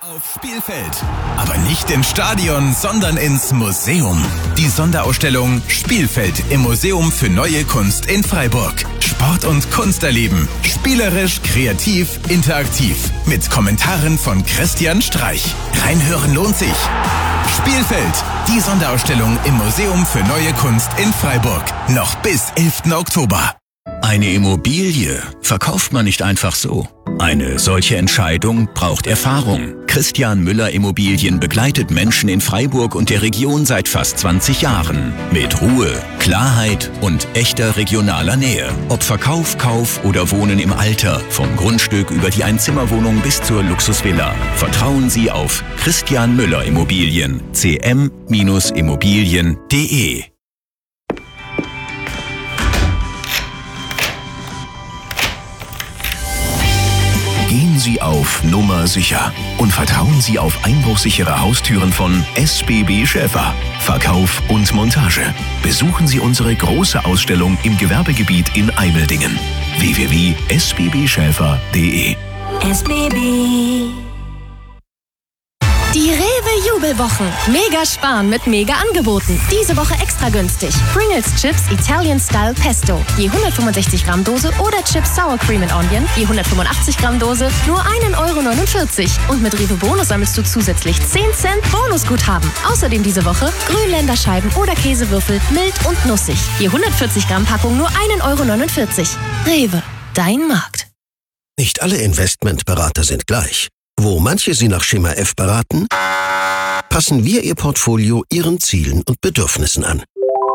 Aufs Spielfeld, aber nicht ins Stadion, sondern ins Museum. Die Sonderausstellung Spielfeld im Museum für Neue Kunst in Freiburg. Sport und Kunst erleben. Spielerisch, kreativ, interaktiv. Mit Kommentaren von Christian Streich. Reinhören lohnt sich. Spielfeld, die Sonderausstellung im Museum für Neue Kunst in Freiburg. Noch bis 11. Oktober. Eine Immobilie verkauft man nicht einfach so. Eine solche Entscheidung braucht Erfahrung. Christian Müller Immobilien begleitet Menschen in Freiburg und der Region seit fast 20 Jahren. Mit Ruhe, Klarheit und echter regionaler Nähe. Ob Verkauf, Kauf oder Wohnen im Alter. Vom Grundstück über die Einzimmerwohnung bis zur Luxusvilla. Vertrauen Sie auf Christian Müller Immobilien. cm-immobilien.de. Gehen Sie auf Nummer sicher und vertrauen Sie auf einbruchsichere Haustüren von SBB Schäfer. Verkauf und Montage. Besuchen Sie unsere große Ausstellung im Gewerbegebiet in Eimeldingen. www.sbbschäfer.de. SBB. Die Rewe-Jubelwochen. Mega sparen mit Mega-Angeboten. Diese Woche extra günstig. Pringles Chips Italian Style Pesto. Je 165 Gramm Dose oder Chips Sour Cream and Onion. Je 185 Gramm Dose. Nur 1,49 €. Und mit Rewe Bonus sammelst du zusätzlich 10 Cent Bonusguthaben. Außerdem diese Woche Grünländerscheiben oder Käsewürfel. Mild und nussig. Je 140 Gramm Packung nur 1,49 €. Rewe. Dein Markt. Nicht alle Investmentberater sind gleich. Wo manche Sie nach Schema F beraten, passen wir Ihr Portfolio Ihren Zielen und Bedürfnissen an.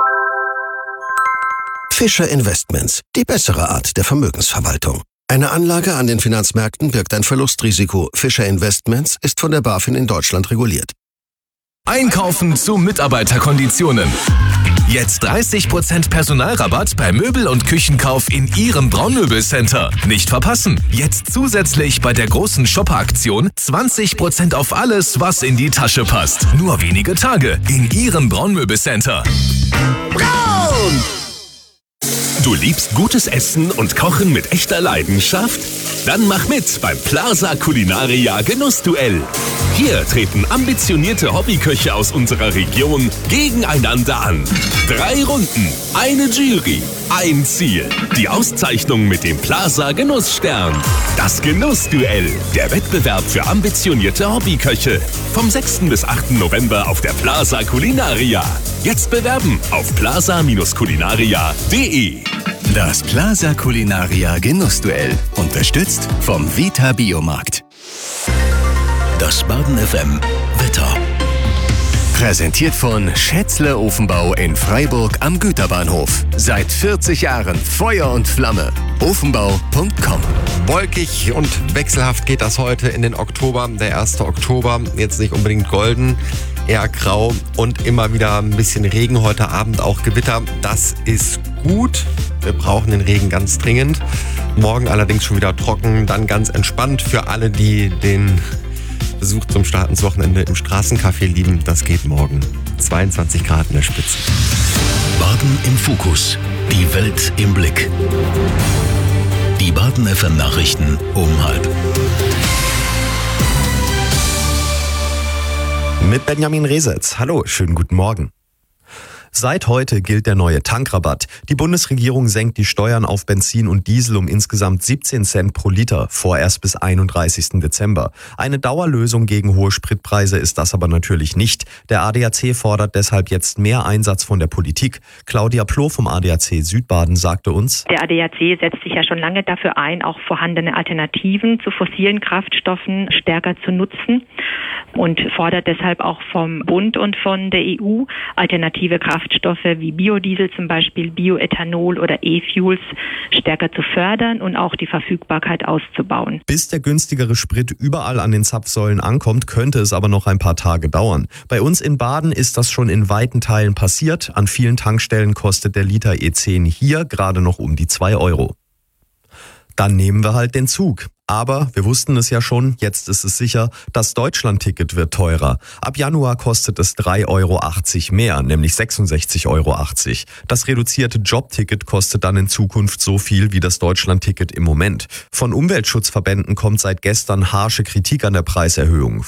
Fischer Investments, die bessere Art der Vermögensverwaltung. Eine Anlage an den Finanzmärkten birgt ein Verlustrisiko. Fischer Investments ist von der BaFin in Deutschland reguliert. Einkaufen zu Mitarbeiterkonditionen. Jetzt 30% Personalrabatt bei Möbel- und Küchenkauf in Ihrem Braunmöbelcenter. Nicht verpassen. Jetzt zusätzlich bei der großen Shopper-Aktion 20% auf alles, was in die Tasche passt. Nur wenige Tage in Ihrem Braunmöbelcenter. Braun! Du liebst gutes Essen und Kochen mit echter Leidenschaft? Dann mach mit beim Plaza Culinaria Genussduell. Hier treten ambitionierte Hobbyköche aus unserer Region gegeneinander an. 3 Runden, eine Jury, ein Ziel. Die Auszeichnung mit dem Plaza Genussstern. Das Genussduell, der Wettbewerb für ambitionierte Hobbyköche. Vom 6. bis 8. November auf der Plaza Culinaria. Jetzt bewerben auf plaza-culinaria.de. Das Plaza Culinaria Genussduell. Unterstützt vom Vita Biomarkt. Das Baden FM Wetter. Präsentiert von Schätzle Ofenbau in Freiburg am Güterbahnhof. Seit 40 Jahren Feuer und Flamme. Ofenbau.com. Wolkig und wechselhaft geht das heute in den Oktober. Der 1. Oktober, jetzt nicht unbedingt golden, eher grau und immer wieder ein bisschen Regen. Heute Abend auch Gewitter. Das ist gut. Wir brauchen den Regen ganz dringend. Morgen allerdings schon wieder trocken, dann ganz entspannt für alle, die den Besuch zum Start ins Wochenende im Straßencafé lieben. Das geht morgen. 22 Grad in der Spitze. Baden im Fokus. Die Welt im Blick. Die Baden FM Nachrichten um 12:30. Mit Benjamin Resetz. Hallo, schönen guten Morgen. Seit heute gilt der neue Tankrabatt. Die Bundesregierung senkt die Steuern auf Benzin und Diesel um insgesamt 17 Cent pro Liter, vorerst bis 31. Dezember. Eine Dauerlösung gegen hohe Spritpreise ist das aber natürlich nicht. Der ADAC fordert deshalb jetzt mehr Einsatz von der Politik. Claudia Ploh vom ADAC Südbaden sagte uns: Der ADAC setzt sich ja schon lange dafür ein, auch vorhandene Alternativen zu fossilen Kraftstoffen stärker zu nutzen und fordert deshalb auch vom Bund und von der EU alternative Kraftstoffe wie Biodiesel zum Beispiel, Bioethanol oder E-Fuels stärker zu fördern und auch die Verfügbarkeit auszubauen. Bis der günstigere Sprit überall an den Zapfsäulen ankommt, könnte es aber noch ein paar Tage dauern. Bei uns in Baden ist das schon in weiten Teilen passiert. An vielen Tankstellen kostet der Liter E10 hier gerade noch um die 2 €. Dann nehmen wir halt den Zug. Aber wir wussten es ja schon, jetzt ist es sicher, das Deutschland-Ticket wird teurer. Ab Januar kostet es 3,80 € mehr, nämlich 66,80 €. Das reduzierte Jobticket kostet dann in Zukunft so viel wie das Deutschland-Ticket im Moment. Von Umweltschutzverbänden kommt seit gestern harsche Kritik an der Preiserhöhung.